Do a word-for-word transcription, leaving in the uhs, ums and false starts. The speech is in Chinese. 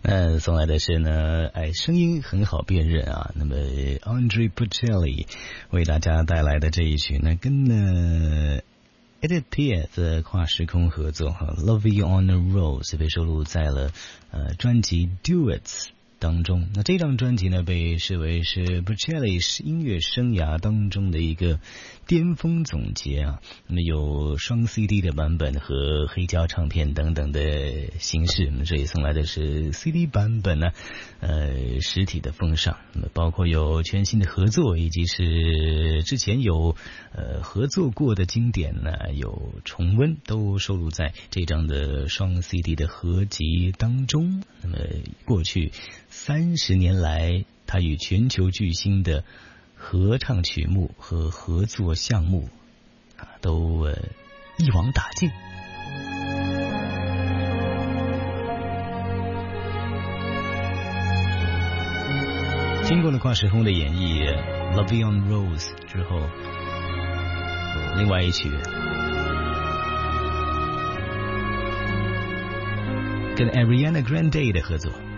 那送来的是呢，哎，声音很好辨认啊。那么 Andrea Bocelli 为大家带来的这一曲呢，跟呢 Edith Piaf 跨时空合作哈 ，Love You on a Rose 被收录在了呃专辑 Duets 当中。那这张专辑呢，被视为是 Bocelli 音乐生涯当中的一个巅峰总结啊。那么有双 C D 的版本和黑胶唱片等等的形式。那么这里送来的是 C D 版本呢，呃，实体的封上。那么包括有全新的合作，以及是之前有呃合作过的经典呢，有重温，都收录在这张的双 C D 的合集当中。那么过去三十年来，他与全球巨星的合唱曲目和合作项目啊，都呃一网打尽。经过了跨时空的演绎 Love You on Rose 之后，另外一曲跟 Ariana Grande 的合作。